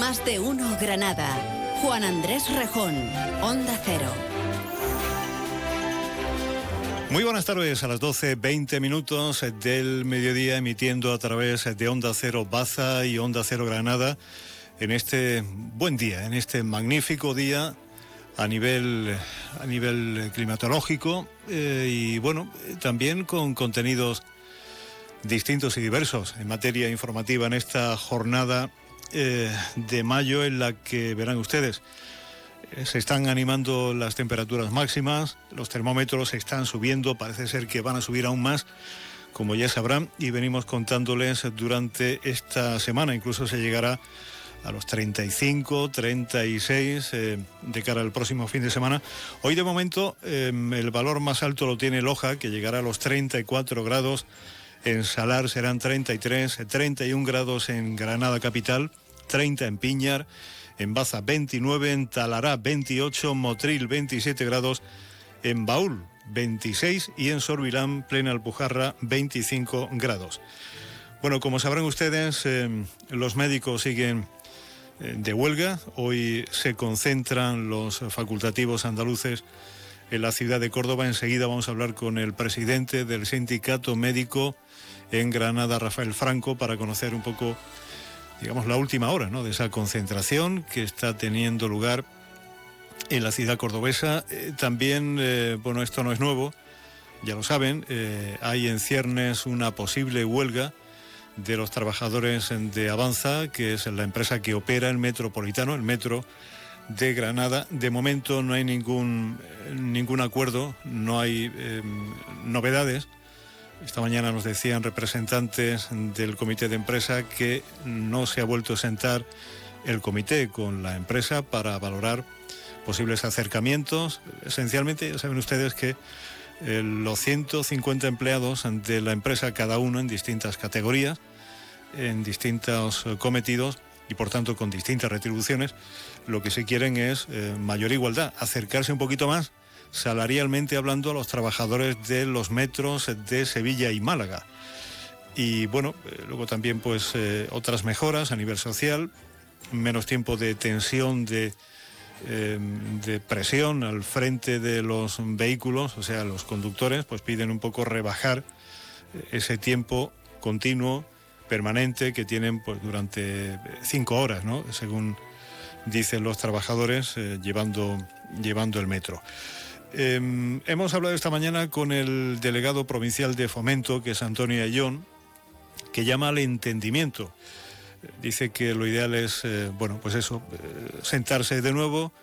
Más de uno Granada. Juan Andrés Rejón, Onda Cero. Muy buenas tardes, a las 12:20 del mediodía, emitiendo a través de Onda Cero Baza y Onda Cero Granada, en este buen día, en este magnífico día a nivel climatológico, y bueno, también con contenidos distintos y diversos en materia informativa en esta jornada de mayo, en la que verán ustedes, se están animando las temperaturas máximas, los termómetros se están subiendo, parece ser que van a subir aún más, como ya sabrán, y venimos contándoles durante esta semana. Incluso se llegará a los 35, 36 de cara al próximo fin de semana. Hoy de momento el valor más alto lo tiene Loja, que llegará a los 34 grados. En Salar serán 33, 31 grados en Granada capital, 30 en Piñar, en Baza 29, en Talará 28, Motril 27 grados, en Baúl 26 y en Sorbilán, plena Alpujarra, 25 grados. Bueno, como sabrán ustedes, los médicos siguen de huelga. Hoy se concentran los facultativos andaluces en la ciudad de Córdoba. Enseguida vamos a hablar con el presidente del sindicato médico en Granada, Rafael Franco, para conocer un poco, digamos, la última hora, ¿no?, de esa concentración que está teniendo lugar en la ciudad cordobesa. También, bueno, esto no es nuevo, ya lo saben, hay en ciernes una posible huelga de los trabajadores de Avanza, que es la empresa que opera el metropolitano, el metro de Granada. De momento no hay ningún acuerdo, no hay novedades. Esta mañana nos decían representantes del comité de empresa que no se ha vuelto a sentar el comité con la empresa para valorar posibles acercamientos. Esencialmente, ya saben ustedes que los 150 empleados de la empresa, cada uno en distintas categorías, en distintos cometidos y por tanto con distintas retribuciones, lo que se quieren es mayor igualdad, acercarse un poquito más salarialmente hablando a los trabajadores de los metros de Sevilla y Málaga. Y bueno, luego también pues otras mejoras a nivel social, menos tiempo de tensión, de presión al frente de los vehículos, o sea, los conductores pues piden un poco rebajar ese tiempo continuo, permanente, que tienen pues durante 5 horas, ¿no?, según dicen los trabajadores, llevando el metro. Hemos hablado esta mañana con el delegado provincial de Fomento, que es Antonio Ayllón, que llama al entendimiento. Dice que lo ideal es, bueno, pues eso, sentarse de nuevo,